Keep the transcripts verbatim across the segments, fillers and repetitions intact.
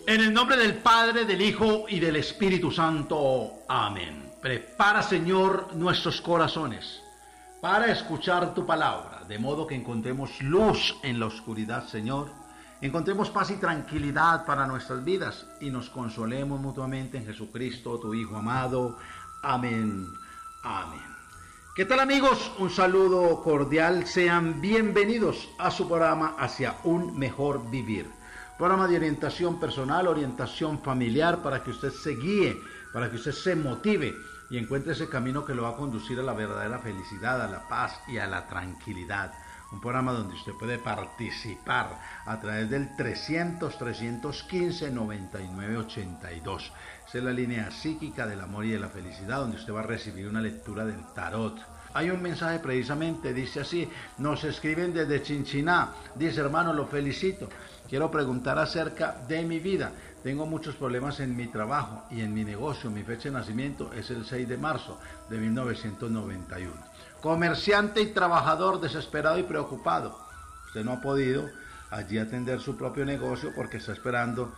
En el nombre del Padre, del Hijo y del Espíritu Santo. Amén. Prepara, Señor, nuestros corazones para escuchar tu palabra, de modo que encontremos luz en la oscuridad, Señor. Encontremos paz y tranquilidad para nuestras vidas y nos consolemos mutuamente en Jesucristo, tu Hijo amado. Amén. Amén. ¿Qué tal, amigos? Un saludo cordial. Sean bienvenidos a su programa Hacia un Mejor Vivir. Programa de orientación personal, orientación familiar, para que usted se guíe, para que usted se motive y encuentre ese camino que lo va a conducir a la verdadera felicidad, a la paz y a la tranquilidad. Un programa donde usted puede participar a través del trescientos, trescientos quince, noventa y nueve, ochenta y dos. Esa es la línea psíquica del amor y de la felicidad, donde usted va a recibir una lectura del tarot. Hay un mensaje precisamente, dice así: nos escriben desde Chinchiná, dice: hermano, lo felicito, quiero preguntar acerca de mi vida, tengo muchos problemas en mi trabajo y en mi negocio, mi fecha de nacimiento es el seis de marzo de mil novecientos noventa y uno, comerciante y trabajador desesperado y preocupado, usted no ha podido allí atender su propio negocio porque está esperando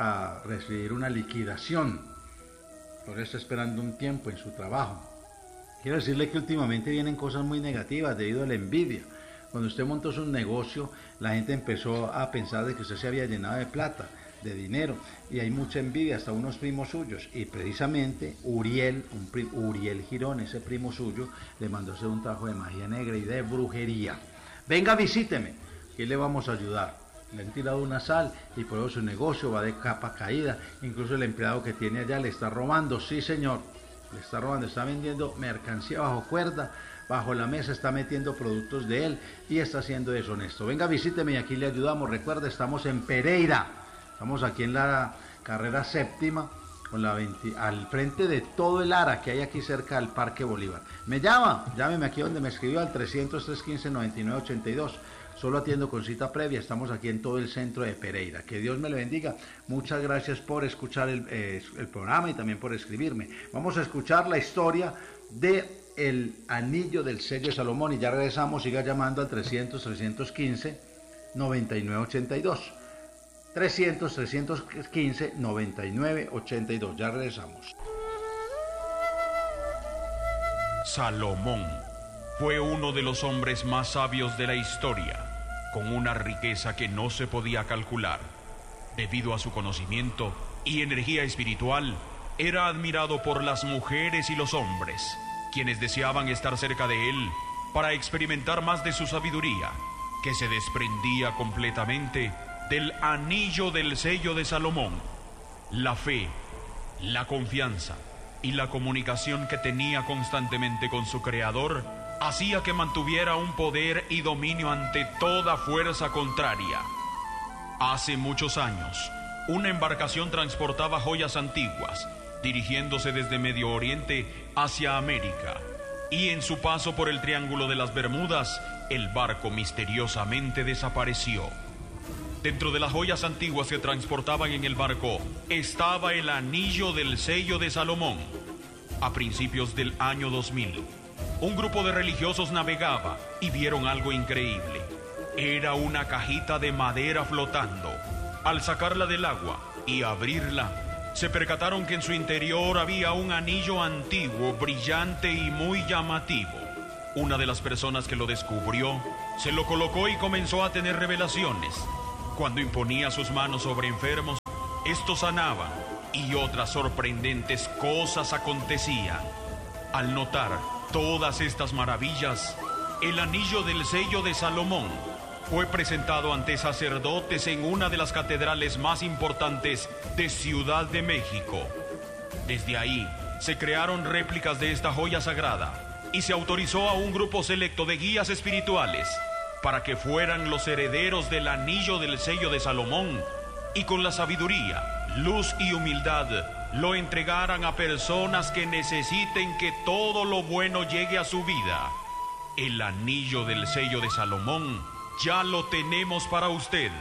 a recibir una liquidación, porque está esperando un tiempo en su trabajo. Quiero decirle que últimamente vienen cosas muy negativas debido a la envidia. Cuando usted montó su negocio, la gente empezó a pensar de que usted se había llenado de plata, de dinero, y hay mucha envidia, hasta unos primos suyos. Y precisamente Uriel, un pri, Uriel Girón, ese primo suyo, le mandó a hacer un trabajo de magia negra y de brujería. Venga, visíteme, que le vamos a ayudar. Le han tirado una sal y por eso su negocio va de capa caída. Incluso el empleado que tiene allá le está robando. Sí, señor, le está robando, está vendiendo mercancía bajo cuerda, bajo la mesa, está metiendo productos de él y está siendo deshonesto. Venga, visíteme y aquí le ayudamos. Recuerda, estamos en Pereira, estamos aquí en la carrera séptima, con la veinte, al frente de todo el Ara que hay aquí cerca del Parque Bolívar. Me llama, llámeme aquí donde me escribió al trescientos, trescientos quince, noventa y nueve, ochenta y dos. Solo atiendo con cita previa, estamos aquí en todo el centro de Pereira. Que Dios me le bendiga. Muchas gracias por escuchar el, eh, el programa y también por escribirme. Vamos a escuchar la historia de el anillo del sello de Salomón y ya regresamos. Siga llamando al trescientos, trescientos quince, noventa y nueve, ochenta y dos. trescientos, trescientos quince, noventa y nueve, ochenta y dos. Ya regresamos. Salomón fue uno de los hombres más sabios de la historia, con una riqueza que no se podía calcular. Debido a su conocimiento y energía espiritual, era admirado por las mujeres y los hombres, quienes deseaban estar cerca de él para experimentar más de su sabiduría, que se desprendía completamente del anillo del sello de Salomón. La fe, la confianza y la comunicación que tenía constantemente con su Creador hacía que mantuviera un poder y dominio ante toda fuerza contraria. Hace muchos años, una embarcación transportaba joyas antiguas, dirigiéndose desde Medio Oriente hacia América, y en su paso por el Triángulo de las Bermudas, el barco misteriosamente desapareció. Dentro de las joyas antiguas que transportaban en el barco estaba el anillo del sello de Salomón. A principios del año dos mil, un grupo de religiosos navegaba y vieron algo increíble. Era una cajita de madera flotando. Al sacarla del agua y abrirla, se percataron que en su interior había un anillo antiguo, brillante y muy llamativo. Una de las personas que lo descubrió se lo colocó y comenzó a tener revelaciones. Cuando imponía sus manos sobre enfermos, estos sanaban y otras sorprendentes cosas acontecían. Al notar todas estas maravillas, el anillo del sello de Salomón fue presentado ante sacerdotes en una de las catedrales más importantes de Ciudad de México. Desde ahí se crearon réplicas de esta joya sagrada y se autorizó a un grupo selecto de guías espirituales para que fueran los herederos del anillo del sello de Salomón y con la sabiduría, luz y humildad lo entregaran a personas que necesiten que todo lo bueno llegue a su vida. El anillo del sello de Salomón ya lo tenemos para usted.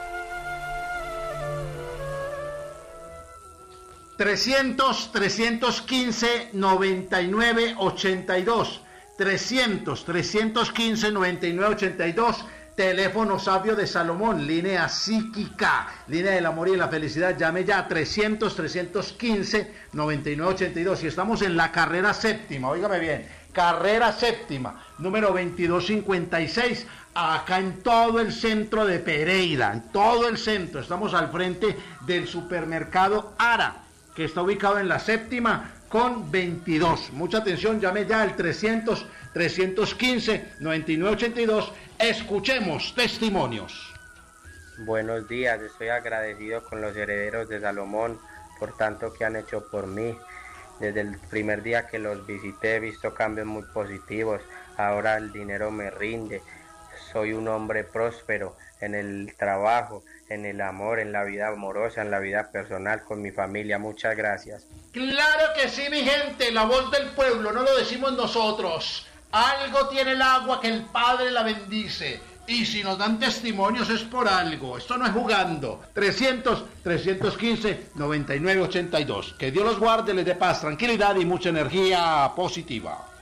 trescientos, trescientos quince, noventa y nueve, ochenta y dos. trescientos, trescientos quince, noventa y nueve, ochenta y dos. Teléfono sabio de Salomón, línea psíquica, línea del amor y la felicidad. Llame ya trescientos, trescientos quince, noventa y nueve ochenta y dos. Y estamos en la carrera séptima, óigame bien, carrera séptima, número veintidós cincuenta y seis, acá en todo el centro de Pereira, en todo el centro. Estamos al frente del supermercado Ara, que está ubicado en la séptima con veintidós. Mucha atención, llame ya al trescientos, trescientos quince, noventa y nueve ochenta y dos. Escuchemos testimonios. Buenos días, estoy agradecido con los herederos de Salomón por tanto que han hecho por mí. Desde el primer día que los visité he visto cambios muy positivos. Ahora el dinero me rinde. Soy un hombre próspero en el trabajo, en el amor, en la vida amorosa, en la vida personal con mi familia. Muchas gracias. Claro que sí, mi gente, la voz del pueblo, no lo decimos nosotros. Algo tiene el agua que el Padre la bendice. Y si nos dan testimonios es por algo. Esto no es jugando. trescientos, trescientos quince, noventa y nueve ochenta y dos. Que Dios los guarde, les dé paz, tranquilidad y mucha energía positiva.